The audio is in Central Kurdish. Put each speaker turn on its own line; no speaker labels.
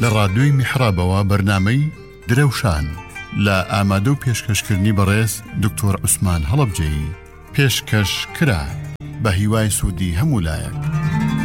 لە ڕادیۆی میحرابەوە بەرنامەی درەوشان لە ئامادە و پێشکەشکردنی بەڕێز دکتۆر عوسمان هەڵەبجەیی پێشکەش کرا بە هیوای سوودی هەموو لایەک.